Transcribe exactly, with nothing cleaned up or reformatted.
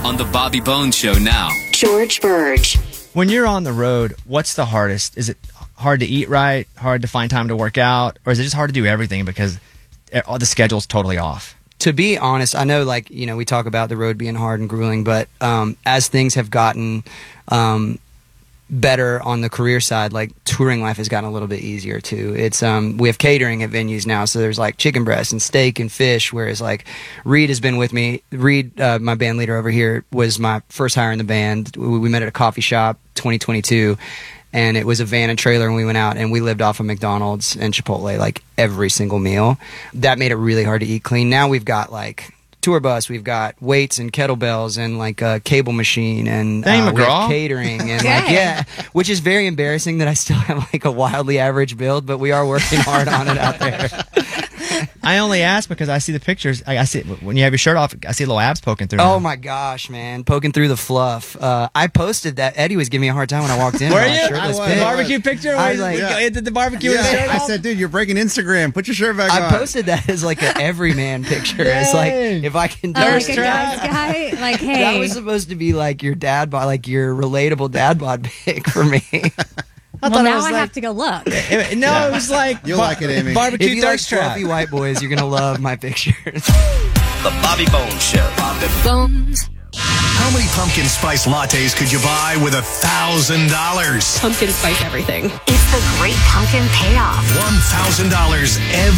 on The Bobby Bones Show now. George Burge. When you're on the road, what's the hardest? Is it hard to eat right, hard to find time to work out, or is it just hard to do everything because the schedule's totally off? To be honest, I know, like, you know, we talk about the road being hard and grueling, but um, as things have gotten um, better on the career side, like, touring life has gotten a little bit easier too. It's um, we have catering at venues now, so there's like chicken breast and steak and fish. Whereas like Reed has been with me. Reed, uh, my band leader over here, was my first hire in the band. We, we met at a coffee shop, twenty twenty-two. And it was a van and trailer, and we went out and we lived off of McDonald's and Chipotle like every single meal. That made it really hard to eat clean. Now we've got like tour bus, we've got weights and kettlebells and like a cable machine and Dang, uh, we have McGraw. catering and like, yeah, which is very embarrassing that I still have like a wildly average build, but we are working hard on it out there. I only ask because I see the pictures. I, I see when you have your shirt off. I see little abs poking through. Oh now. my gosh, man, poking through the fluff. Uh, I posted that. Eddie was giving me a hard time when I walked in. Were with my you? shirtless I was. pic. The barbecue picture? I I was was like, like, did the barbecue Yeah, with the shirt I off? said, dude, you're breaking Instagram. Put your shirt back I on. posted that as like an everyman picture. It's like Dang. if I can do Oh, like it. a guy's guy? Like, hey. That was supposed to be like your dad bod, like your relatable dad bod pic for me. I well, thought it now was I like- have to go look. It- no, it was like You'll like it, Amy. Barbecue If you like thirst trap. fluffy white boys, you're gonna love my pictures. The Bobby Bones Show. Bones. How many pumpkin spice lattes could you buy with a thousand dollars? Pumpkin spice everything. It's the Great Pumpkin Payoff. One thousand dollars every